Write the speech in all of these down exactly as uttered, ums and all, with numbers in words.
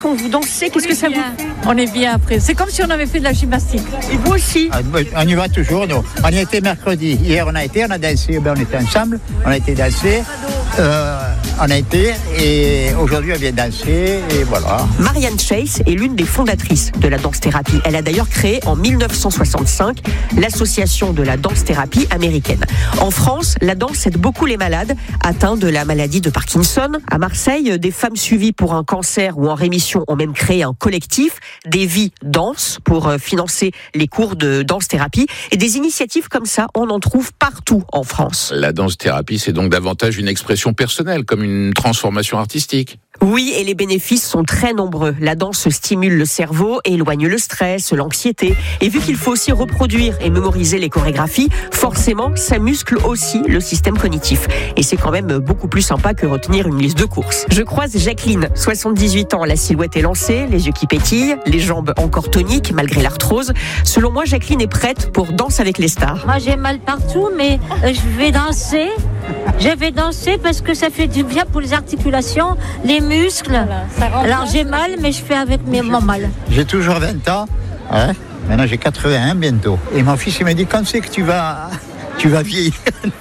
Quand vous dansez, qu'est-ce que ça vous fait ? On est bien après. C'est comme si on avait fait de la gymnastique. Et vous aussi ? Ah, on y va toujours, nous. On y était mercredi. Hier, on a été, on a dansé. Ben, on était ensemble. On a été danser. Euh, on a été. Et aujourd'hui, on vient danser. Et voilà. Marianne Chase est l'une des fondatrices de la danse-thérapie. Elle a d'ailleurs créé en dix-neuf cent soixante-cinq l'association de la danse-thérapie américaine. En France, la danse aide beaucoup les malades atteints de la maladie de Parkinson. À Marseille, des femmes suivies pour un cancer ou en rémission ont même créé un collectif, Des Vies Danse, pour financer les cours de danse-thérapie. Et des initiatives comme ça, on en trouve partout en France. La danse-thérapie, c'est donc davantage une expression personnelle, comme une transformation artistique. Oui, et les bénéfices sont très nombreux. La danse stimule le cerveau, éloigne le stress, l'anxiété. Et vu qu'il faut aussi reproduire et mémoriser les chorégraphies, forcément, ça muscle aussi le système cognitif. Et c'est quand même beaucoup plus sympa que retenir une liste de courses. Je croise Jacqueline, soixante-dix-huit ans. La silhouette est lancée, les yeux qui pétillent, les jambes encore toniques malgré l'arthrose. Selon moi, Jacqueline est prête pour Danse avec les stars. Moi, j'ai mal partout, mais euh, je vais danser. Je vais danser parce que ça fait du bien pour les articulations, les muscles. Voilà, alors j'ai mal, mais je fais avec mes, mon mal. J'ai toujours vingt ans. Hein. Maintenant, j'ai quatre-vingt-un bientôt. Et mon fils, il m'a dit, quand c'est que tu vas, tu vas vieillir?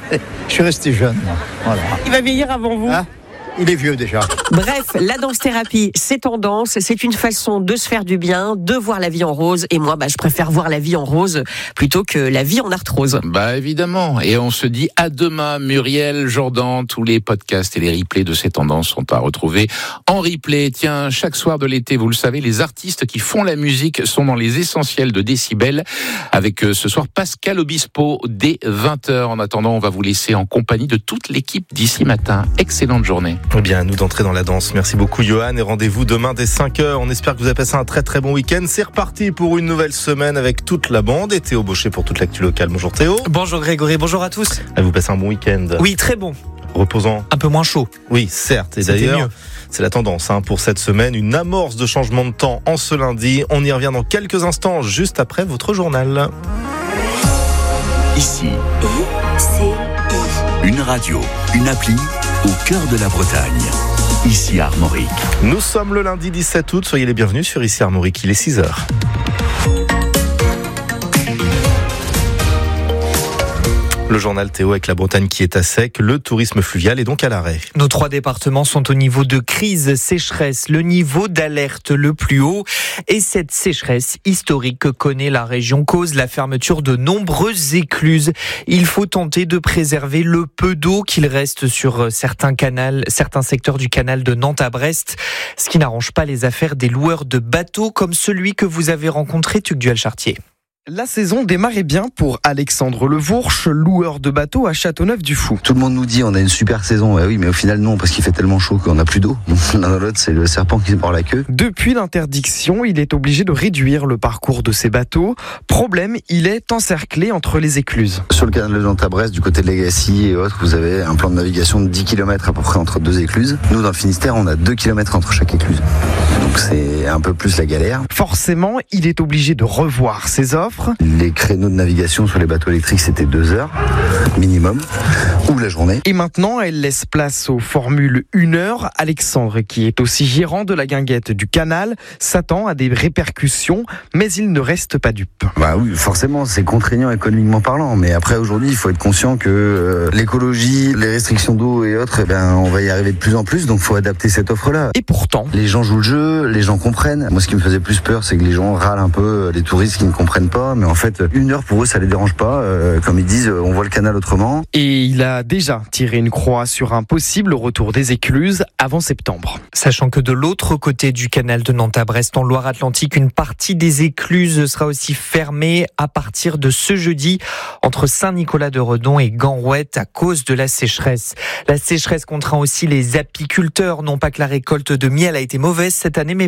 Je suis resté jeune. Voilà. Il va vieillir avant vous. Hein? Il est vieux déjà. Bref, la danse-thérapie, c'est tendance, c'est une façon de se faire du bien, de voir la vie en rose. Et moi, bah, je préfère voir la vie en rose plutôt que la vie en arthrose. Bah évidemment. Et on se dit à demain, Muriel Jourdan. Tous les podcasts et les replays de ces tendances sont à retrouver en replay. Tiens, chaque soir de l'été, vous le savez, les artistes qui font la musique sont dans les essentiels de Décibel. Avec ce soir Pascal Obispo dès vingt heures. En attendant, on va vous laisser en compagnie de toute l'équipe d'ici matin. Excellente journée. Eh bien, à nous d'entrer dans la danse. Merci beaucoup, Johan. Et rendez-vous demain dès cinq heures. On espère que vous avez passé un très très bon week-end. C'est reparti pour une nouvelle semaine avec toute la bande. Et Théo Baucher pour toute l'actu locale. Bonjour Théo. Bonjour Grégory, bonjour à tous. Allez, vous passez un bon week-end. Oui, très bon. Reposant. Un peu moins chaud. Oui, certes. Et C'était d'ailleurs, mieux. C'est la tendance hein, pour cette semaine. Une amorce de changement de temps en ce lundi. On y revient dans quelques instants, juste après votre journal. Ici, une radio, une appli au cœur de la Bretagne. Ici Armorique. Nous sommes le lundi dix-sept août. Soyez les bienvenus sur Ici Armorique. Il est six heures. Le journal Théo avec la Bretagne qui est à sec, le tourisme fluvial est donc à l'arrêt. Nos trois départements sont au niveau de crise sécheresse, le niveau d'alerte le plus haut. Et cette sécheresse historique que connaît la région cause la fermeture de nombreuses écluses. Il faut tenter de préserver le peu d'eau qu'il reste sur certains canals, certains secteurs du canal de Nantes à Brest, ce qui n'arrange pas les affaires des loueurs de bateaux comme celui que vous avez rencontré, Tugdual-Chartier. La saison démarrait bien pour Alexandre Levourche, loueur de bateaux à Châteauneuf-du-Fou. Tout le monde nous dit on a une super saison, bah oui, mais au final non, parce qu'il fait tellement chaud qu'on n'a plus d'eau. L'un dans l'autre, c'est le serpent qui se mord la queue. Depuis l'interdiction, il est obligé de réduire le parcours de ses bateaux. Problème, il est encerclé entre les écluses. Sur le canal de Nantes à Brest, du côté de Legacy et autres, vous avez un plan de navigation de dix kilomètres à peu près entre deux écluses. Nous, dans le Finistère, on a deux kilomètres entre chaque écluse. Donc c'est un peu plus la galère. Forcément, il est obligé de revoir ses offres. Les créneaux de navigation sur les bateaux électriques, c'était deux heures minimum, ou la journée. Et maintenant, elle laisse place aux formules une heure. Alexandre, qui est aussi gérant de la guinguette du canal, s'attend à des répercussions, mais il ne reste pas dupe. Bah oui, forcément, c'est contraignant économiquement parlant, mais après aujourd'hui, il faut être conscient que euh, l'écologie, les restrictions d'eau et autres, eh ben, on va y arriver de plus en plus, donc il faut adapter cette offre-là. Et pourtant, les gens jouent le jeu, les gens comprennent. Moi, ce qui me faisait plus peur, c'est que les gens râlent un peu, les touristes qui ne comprennent pas, mais en fait, une heure pour eux, ça les dérange pas. Euh, comme ils disent, on voit le canal autrement. Et il a déjà tiré une croix sur un possible retour des écluses avant septembre. Sachant que de l'autre côté du canal de Nantes à Brest, en Loire-Atlantique, une partie des écluses sera aussi fermée à partir de ce jeudi entre Saint-Nicolas-de-Redon et Ganrouette à cause de la sécheresse. La sécheresse contraint aussi les apiculteurs, non pas que la récolte de miel a été mauvaise cette année, mais parce que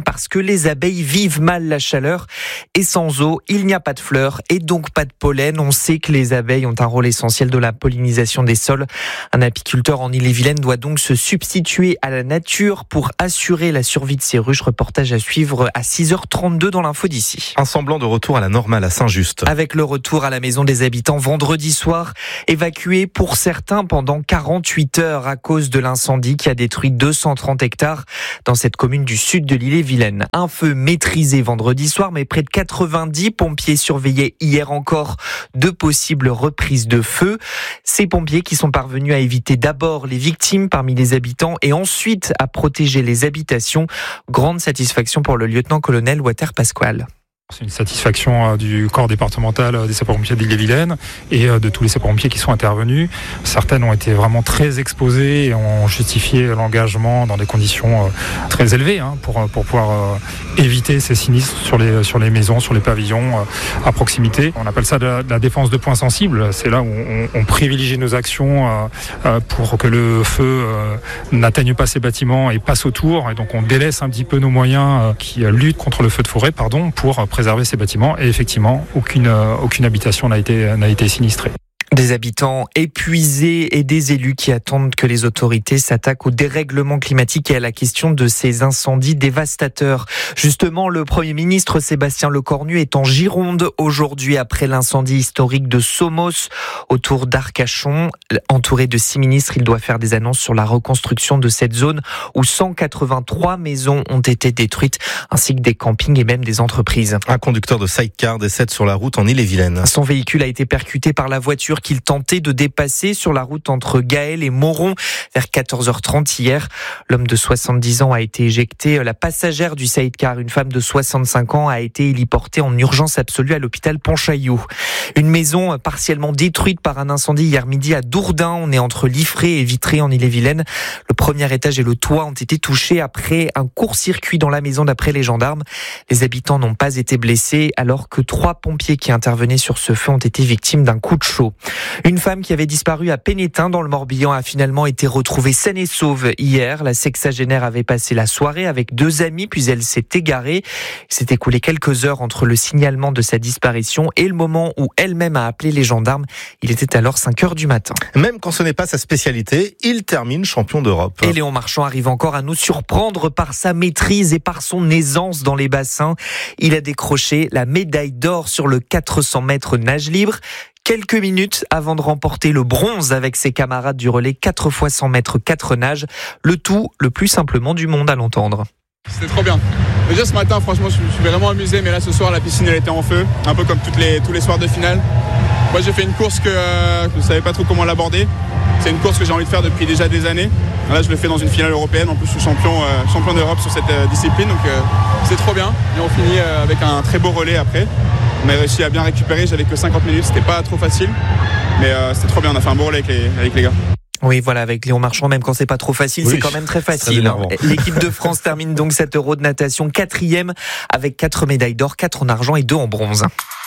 les abeilles vivent mal la chaleur. Et sans eau, il n'y a pas de fleurs et donc pas de pollen. On sait que les abeilles ont un rôle essentiel de la pollinisation des sols. Un apiculteur en Ille-et-Vilaine doit donc se substituer à la nature pour assurer la survie de ses ruches. Reportage à suivre à six heures trente-deux dans l'info d'ici. Un semblant de retour à la normale à Saint-Just. Avec le retour à la maison des habitants vendredi soir, évacués pour certains pendant quarante-huit heures à cause de l'incendie qui a détruit deux cent trente hectares dans cette commune du sud de l'Ille-et-Vilaine. Un feu maîtrisé vendredi soir, mais près de quatre-vingt-dix pompiers surveillaient hier encore de possibles reprises de feu. Ces pompiers qui sont parvenus à éviter d'abord les victimes parmi les habitants et ensuite à protéger les habitations. Grande satisfaction pour le lieutenant-colonel Walter Pasquale. C'est une satisfaction du corps départemental des sapeurs-pompiers de l'Ille-et-Vilaine et de tous les sapeurs-pompiers qui sont intervenus. Certaines ont été vraiment très exposées et ont justifié l'engagement dans des conditions très élevées hein, pour, pour pouvoir éviter ces sinistres sur les, sur les maisons, sur les pavillons à proximité. On appelle ça de la, de la défense de points sensibles. C'est là où on, on privilégie nos actions pour que le feu n'atteigne pas ces bâtiments et passe autour. Et donc on délaisse un petit peu nos moyens qui luttent contre le feu de forêt pardon, pour préserver ces bâtiments et effectivement aucune, euh, aucune habitation n'a été, n'a été sinistrée. Des habitants épuisés et des élus qui attendent que les autorités s'attaquent au dérèglement climatique et à la question de ces incendies dévastateurs. Justement, le Premier ministre Sébastien Lecornu est en Gironde aujourd'hui après l'incendie historique de Somos autour d'Arcachon. Entouré de six ministres, il doit faire des annonces sur la reconstruction de cette zone où cent quatre-vingt-trois maisons ont été détruites ainsi que des campings et même des entreprises. Un conducteur de sidecar décède sur la route en Ille-et-Vilaine. Son véhicule a été percuté par la voiture qu'il tentait de dépasser sur la route entre Gaël et Moron vers quatorze heures trente hier. L'homme de soixante-dix ans a été éjecté. La passagère du sidecar, une femme de soixante-cinq ans, a été héliportée en urgence absolue à l'hôpital Pontchaillou. Une maison partiellement détruite par un incendie hier midi à Dourdin. On est entre Liffré et Vitré en Ille-et-Vilaine. Le premier étage et le toit ont été touchés après un court-circuit dans la maison d'après les gendarmes. Les habitants n'ont pas été blessés alors que trois pompiers qui intervenaient sur ce feu ont été victimes d'un coup de chaud. Une femme qui avait disparu à Pénétin dans le Morbihan a finalement été retrouvée saine et sauve hier. La sexagénaire avait passé la soirée avec deux amis puis elle s'est égarée. Il s'est écoulé quelques heures entre le signalement de sa disparition et le moment où elle-même a appelé les gendarmes. Il était alors cinq heures du matin. Même quand ce n'est pas sa spécialité, il termine champion d'Europe. Et Léon Marchand arrive encore à nous surprendre par sa maîtrise et par son aisance dans les bassins. Il a décroché la médaille d'or sur le quatre cents mètres nage libre. Quelques minutes avant de remporter le bronze avec ses camarades du relais quatre fois cent mètres quatre nages. Le tout le plus simplement du monde à l'entendre. C'était trop bien. Déjà ce matin, franchement, je me suis vraiment amusé, mais là ce soir, la piscine elle était en feu, un peu comme toutes les, tous les soirs de finale. Moi j'ai fait une course que euh, je ne savais pas trop comment l'aborder. C'est une course que j'ai envie de faire depuis déjà des années. Là je le fais dans une finale européenne, en plus je suis champion, euh, champion d'Europe sur cette euh, discipline, donc euh, c'est trop bien. Et on finit euh, avec un très beau relais après. On a réussi à bien récupérer, j'avais que cinquante minutes, c'était pas trop facile, mais euh, c'était trop bien, on a fait un beau relais avec les, avec les gars. Oui, voilà, avec Léon Marchand, même quand c'est pas trop facile, oui, c'est quand même très facile. Très L'équipe de France termine donc cet Euro de natation quatrième avec quatre médailles d'or, quatre en argent et deux en bronze.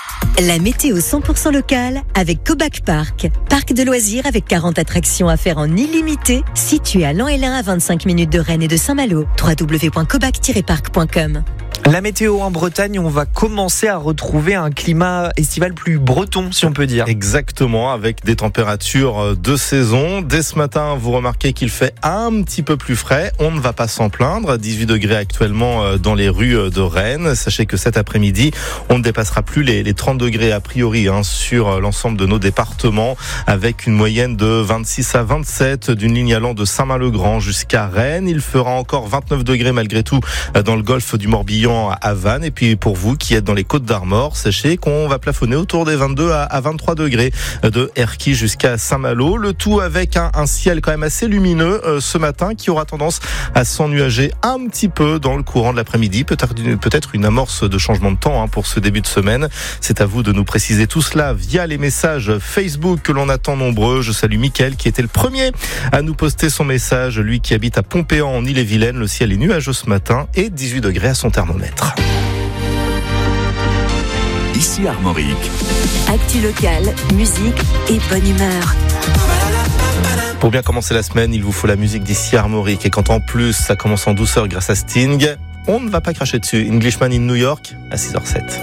La météo cent pour cent locale avec Cobac Park. Parc de loisirs avec quarante attractions à faire en illimité, situé à Lan-et-Lin à vingt-cinq minutes de Rennes et de Saint-Malo. w w w point cobac tiret parc point com. La météo en Bretagne, on va commencer à retrouver un climat estival plus breton, si on peut dire. Exactement, avec des températures de saison. Dès ce matin, vous remarquez qu'il fait un petit peu plus frais. On ne va pas s'en plaindre. dix-huit degrés actuellement dans les rues de Rennes. Sachez que cet après-midi, on ne dépassera plus les, les trente degrés a priori hein, sur l'ensemble de nos départements, avec une moyenne de vingt-six à vingt-sept d'une ligne allant de Saint-Main-le-Grand jusqu'à Rennes. Il fera encore vingt-neuf degrés malgré tout dans le golfe du Morbihan à Vannes. Et puis pour vous qui êtes dans les Côtes d'Armor, sachez qu'on va plafonner autour des vingt-deux à vingt-trois degrés de Erquy jusqu'à Saint-Malo. Le tout avec un, un ciel quand même assez lumineux euh, ce matin qui aura tendance à s'ennuager un petit peu dans le courant de l'après-midi. Peut-être, peut-être une amorce de changement de temps hein, pour ce début de semaine. C'est à vous de nous préciser tout cela via les messages Facebook que l'on attend nombreux. Je salue Mickaël qui était le premier à nous poster son message. Lui qui habite à Pompéan en Ille-et-Vilaine. Le ciel est nuageux ce matin et dix-huit degrés à son thermomètre. Ici Armorique. Actu locale, musique et bonne humeur. Pour bien commencer la semaine, il vous faut la musique d'ici Armorique. Et quand en plus ça commence en douceur grâce à Sting, on ne va pas cracher dessus. Englishman in New York à six heures zéro sept.